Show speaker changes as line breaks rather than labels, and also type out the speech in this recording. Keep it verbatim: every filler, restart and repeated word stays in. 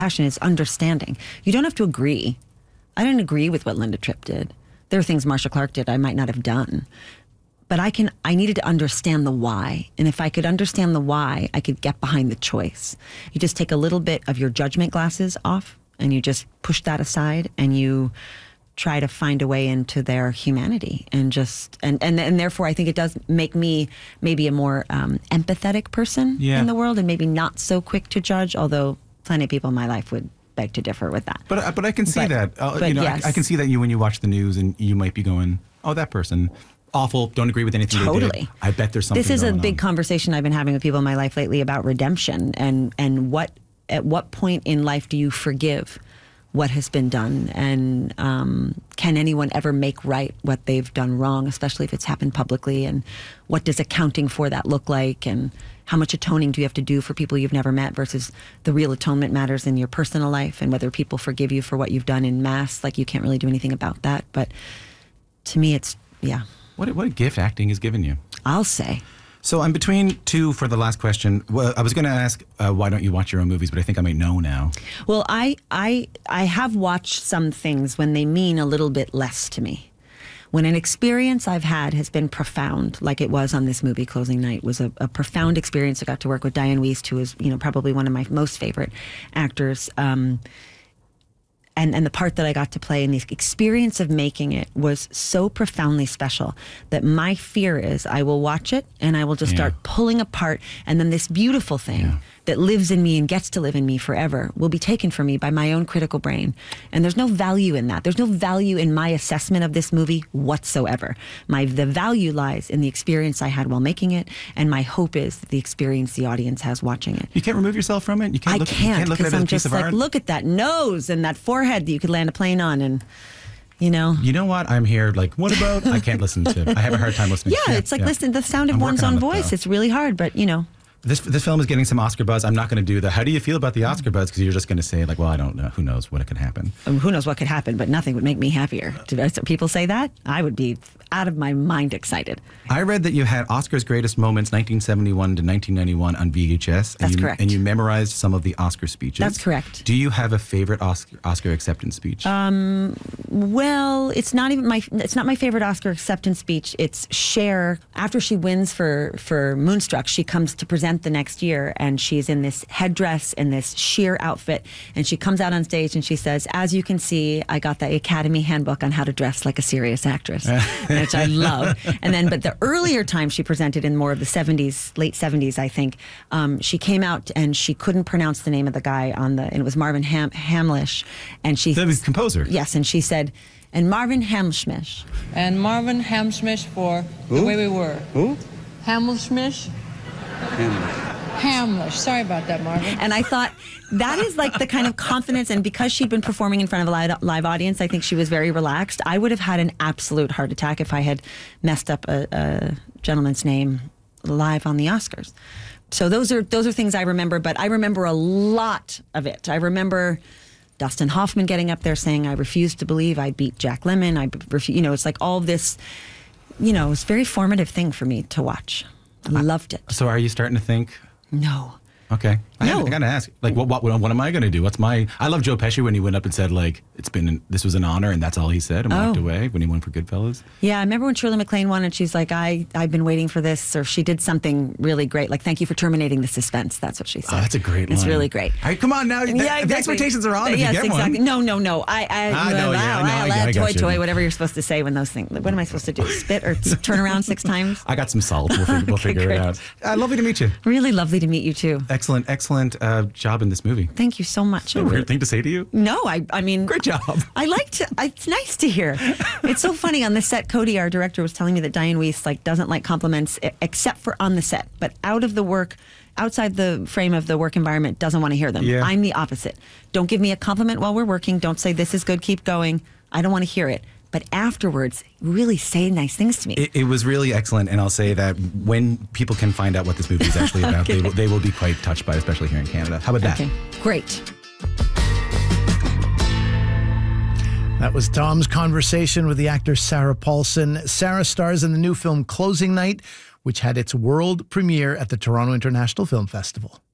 passion is understanding. You don't have to agree. I didn't agree with what Linda Tripp did. There are things Marcia Clark did I might not have done. But I can. I needed to understand the why. And if I could understand the why, I could get behind the choice. You just take a little bit of your judgment glasses off and you just push that aside and you try to find a way into their humanity and just, and, and, and therefore I think it does make me maybe a more um, empathetic person
yeah.
in the world and maybe not so quick to judge, although plenty of people in my life would beg to differ with that.
But but I can see
but,
that. Uh,
but
you know,
yes.
I, I can see that you when you watch the news and you might be going, oh, that person, awful, don't agree with anything
totally.
they did. I bet there's something
This is a
going
big
on.
conversation I've been having with people in my life lately about redemption and, and what at what point in life do you forgive what has been done, and um, can anyone ever make right what they've done wrong, especially if it's happened publicly, and what does accounting for that look like, and how much atoning do you have to do for people you've never met versus the real atonement matters in your personal life, and whether people forgive you for what you've done in mass, like you can't really do anything about that. But to me, it's, yeah.
What, what a gift acting has given you.
I'll say.
So I'm between two for the last question. Well, I was going to ask, uh, why don't you watch your own movies? But I think I might know now.
Well, I, I, I have watched some things when they mean a little bit less to me. When an experience I've had has been profound, like it was on this movie, Closing Night, was a, a profound experience. I got to work with Diane Wiest, who is, you know, probably one of my most favorite actors. Um, And, and the part that I got to play in the experience of making it was so profoundly special that my fear is I will watch it and I will just
Yeah.
start pulling apart, and then this beautiful thing
Yeah.
that lives in me and gets to live in me forever will be taken from me by my own critical brain. And there's no value in that. There's no value in my assessment of this movie whatsoever. My the value lies in the experience I had while making it, and my hope is the experience the audience has watching it.
You can't remove yourself from it? You can't
I
look, you
can't,
can't look at
because
it as
I'm
a piece
just
of
like,
art?
look at that nose and that forehead that you could land a plane on, and, you know.
You know what? I'm here like, what about? I can't listen to. I have a hard time listening.
Yeah, it's like
yeah.
listen, the sound of
I'm
one's
working
own
on it,
voice.
though.
It's really hard, but, you know.
This this film is getting some Oscar buzz. I'm not going to do the. How do you feel about the Oscar buzz? Because you're just going to say like, well, I don't know. Who knows what could happen?
Um, who knows what could happen, but nothing would make me happier. Do people say that? I would be out of my mind excited.
I read that you had Oscar's Greatest Moments, nineteen seventy-one to nineteen ninety-one, on V H S. And
That's
you,
correct.
And you memorized some of the Oscar speeches.
That's correct.
Do you have a favorite Oscar, Oscar acceptance speech?
Um, well, it's not even my. It's not my favorite Oscar acceptance speech. It's Cher. After she wins for for Moonstruck, she comes to present the next year, and she's in this headdress and this sheer outfit, and she comes out on stage and she says, "As you can see, I got the Academy Handbook on how to dress like a serious actress," which I love. And then, but the earlier time she presented in more of the seventies, late seventies, I think, um, she came out and she couldn't pronounce the name of the guy on the, and it was Marvin Ham, Hamlish, and she,
that was the composer.
yes, and she said, and Marvin Hamlish.
And Marvin Hamlish for
Who?
The Way We Were.
Who?
Hamlish? Hamlish. Sorry about that, Marvin.
And I thought that is like the kind of confidence, and because she'd been performing in front of a live, live audience, I think she was very relaxed. I would have had an absolute heart attack if I had messed up a, a gentleman's name live on the Oscars. So those are those are things I remember, but I remember a lot of it. I remember Dustin Hoffman getting up there saying, "I refuse to believe I beat Jack Lemmon." I, refu-, you know, it's like all this, you know, it's a very formative thing for me to watch. I loved it.
So are you starting to think?
No.
Okay. I,
No.
I gotta ask, like, what, what, what am I gonna do? What's my? I love Joe Pesci when he went up and said, like, it's been, this was an honor, and that's all he said, and walked
Oh.
away when he won for Goodfellas.
Yeah, I remember when Shirley MacLaine won, and she's like, I, I've been waiting for this, or she did something really great, like, thank you for terminating the suspense. That's what she said.
Oh, that's a great line.
It's really great.
All right, come on now.
Yeah,
the,
exactly.
the expectations are on if
yes,
you get
exactly.
one.
No, no, no. I, I,
I know, yeah, I know, I- I got
toy,
you.
toy, whatever you're supposed to say when those things. What am I supposed to do? Spit or turn around six times?
I got some salt. We'll, fig- we'll
Okay,
figure
great.
it out. Uh, lovely to meet you.
Really lovely to meet you too.
Excellent, excellent uh, job in this movie.
Thank you so much.
A weird thing to say to you.
No, I, I mean,
Great job.
I like to. I, it's nice to hear. It's so funny on the set. Cody, our director, was telling me that Diane Wiest like doesn't like compliments e- except for on the set, but out of the work, outside the frame of the work environment, doesn't want to hear them.
Yeah.
I'm the opposite. Don't give me a compliment while we're working. Don't say this is good. Keep going. I don't want to hear it. But afterwards, really say nice things to me.
It, it was really excellent, and I'll say that when people can find out what this movie is actually about,
Okay.
they, will, they will be quite touched by it, especially here in Canada. How about that?
Okay, great.
That was Tom's conversation with the actor Sarah Paulson. Sarah stars in the new film Closing Night, which had its world premiere at the Toronto International Film Festival.